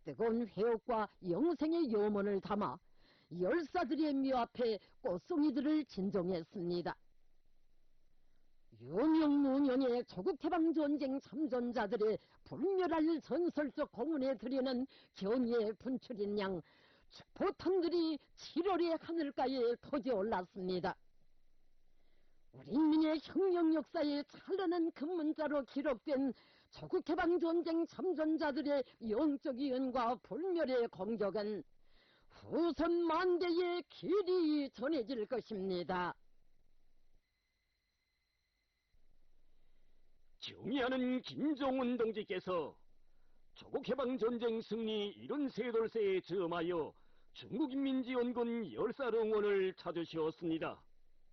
뜨거운 회옥과 영생의 염원을 담아 열사들의 묘 앞에 꽃송이들을 진정했습니다. 유명무명의 조국해방전쟁 참전자들의 불멸할 전설적 공훈에 드리는 경의의 분출인 양 축포탄들이 7월의 하늘가에 터져올랐습니다. 우리 인민의 혁명 역사에 찬란한 금문자로 기록된 조국해방전쟁 참전자들의 영적 이은과 불멸의 공적은 후손 만대에 길이 전해질 것입니다. 경의하는 김정은 동지께서 조국해방전쟁 승리 73돌세에 즈음하여 중국인민지원군 열사릉원을 찾으시었습니다.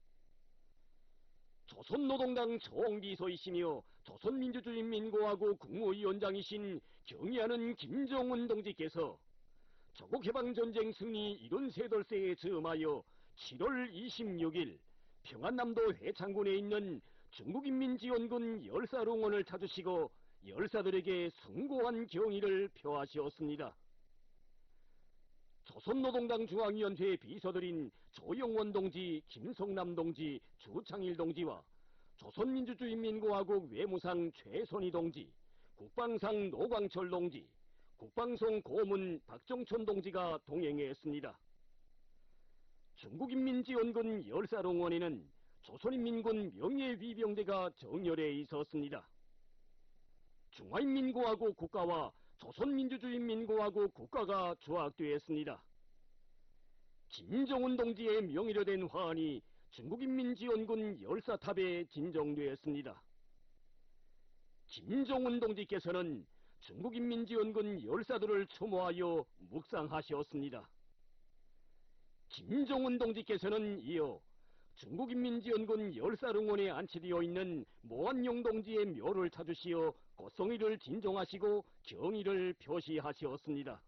조선노동당 총비서이시며 조선민주주의인민공화국 국무위원장이신 경의하는 김정은 동지께서 조국해방전쟁 승리 73돌세에 즈음하여 7월 26일 평안남도 회창군에 있는 중국인민지원군 열사릉원을 찾으시고 열사들에게 숭고한 경의를 표하시었습니다. 조선노동당 중앙위원회 비서들인 조영원 동지, 김성남 동지, 주창일 동지와 조선민주주의인민공화국 외무상 최선희 동지, 국방상 노광철 동지, 국방성 고문 박정천 동지가 동행했습니다. 중국인민지원군 열사릉원에는 조선인민군 명예위병대가 정렬해 있었습니다. 중화인민공화국 국가와 조선민주주의인민공화국 국가가 조약되었습니다. 김정은 동지의 명의로 된 화환이 중국인민지원군 열사탑에 진정되었습니다. 김정은 동지께서는 중국인민지원군 열사들을 추모하여 묵상하셨습니다. 김정은 동지께서는 이어 중국인민지원군 열사릉원에 안치되어 있는 모한용 동지의 묘를 찾으시어 꽃송이를 진정하시고 경의를 표시하시었습니다.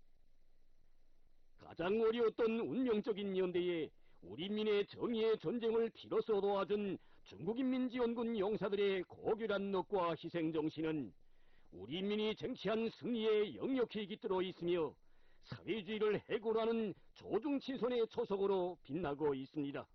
가장 어려웠던 운명적인 연대에 우리 민의 정의의 전쟁을 비로소 도와준 중국인민지원군 용사들의 고결한 넋과 희생정신은 우리 민이 쟁취한 승리에 역력히 깃들어 있으며 사회주의를 해고하는 조중친손의 초석으로 빛나고 있습니다.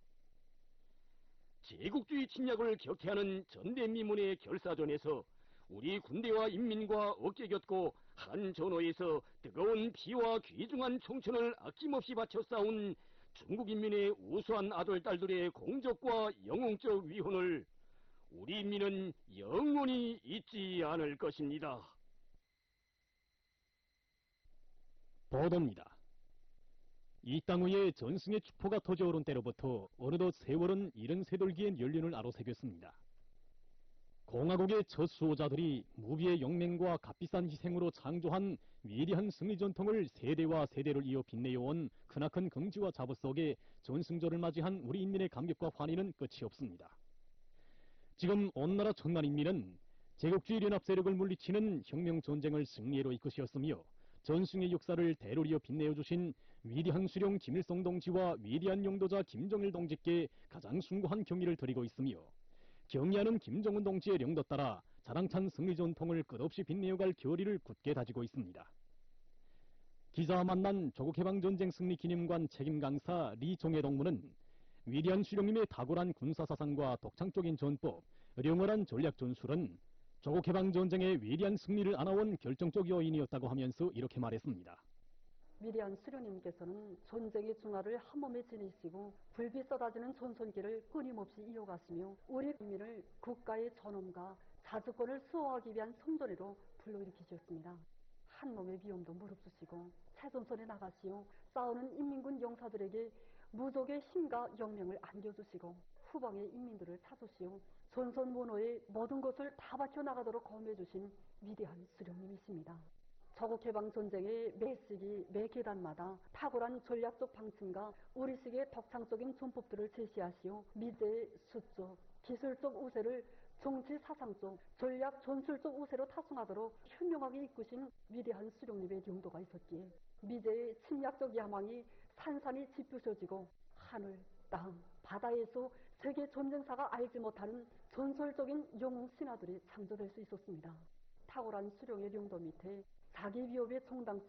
제국주의 침략을 격퇴하는 전대미문의 결사전에서 우리 군대와 인민과 어깨 겹고 한 전호에서 뜨거운 피와 귀중한 청춘을 아낌없이 바쳐 싸운 중국인민의 우수한 아들, 딸들의 공적과 영웅적 위훈을 우리 인민은 영원히 잊지 않을 것입니다. 보도입니다. 이 땅 위에 전승의 축포가 터져오른 때로부터 어느덧 세월은 73돌기의 연륜을 아로새겼습니다. 공화국의 첫 수호자들이 무비의 용맹과 값비싼 희생으로 창조한 위대한 승리 전통을 세대와 세대를 이어 빛내어온 크나큰 긍지와 자부 속에 전승절을 맞이한 우리 인민의 감격과 환희는 끝이 없습니다. 지금 온 나라 천만 인민은 제국주의 연합 세력을 물리치는 혁명 전쟁을 승리로 이끄셨으며 전승의 역사를 대로 이어 빛내어주신 위대한 수령 김일성 동지와 위대한 용도자 김정일 동지께 가장 숭고한 경의를 드리고 있으며 경의하는 김정은 동지의 령도 따라 자랑찬 승리 전통을 끝없이 빛내어갈 결의를 굳게 다지고 있습니다. 기자와 만난 조국해방전쟁 승리 기념관 책임 강사 리종혜 동무는 위대한 수령님의 탁월한 군사사상과 독창적인 전법, 영원한 전략 전술은 조국해방전쟁의 위대한 승리를 안아온 결정적 요인이었다고 하면서 이렇게 말했습니다. 위대한 수령님께서는 전쟁의 중화를 한몸에 지니시고 불빛 쏟아지는 전선기를 끊임없이 이어가시며 우리 인민을 국가의 전엄과 자주권을 수호하기 위한 성전으로 불러일으키셨습니다. 한몸의 비움도 무릅쓰시고 최전선에 나가시어 싸우는 인민군 용사들에게 무적의 힘과 영명을 안겨주시고 후방의 인민들을 찾으시어 전선문호의 모든 것을 다 바쳐나가도록 검해주신 위대한 수령님이십니다. 조국해방전쟁의 매 시기 매 계단마다 탁월한 전략적 방침과 우리식의 덕창적인 전법들을 제시하시어 미제의 수적, 기술적 우세를 정치 사상적, 전략 전술적 우세로 타승하도록 현명하게 이끄신 위대한 수령님의 용도가 있었기에 미제의 침략적 야망이 산산이 짚부셔지고 하늘, 땅, 바다에서 세계 전쟁사가 알지 못하는 전설적인 영웅 신하들이 창조될 수 있었습니다. 탁월한 수령의 용도 밑에 자기 위협의 정당성